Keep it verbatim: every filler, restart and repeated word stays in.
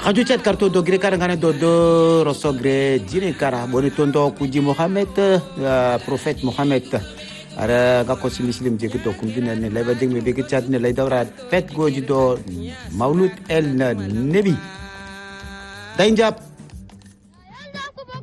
Radio chat karto do gre kara ngane do do rosogre jine kara boni tondo kuji Muhammad uh, Prophet Muhammad ara ga ko muslim je ko kumdina ne leba ding me be chat ne lay dawra fet goji do maulud el nabi dainjap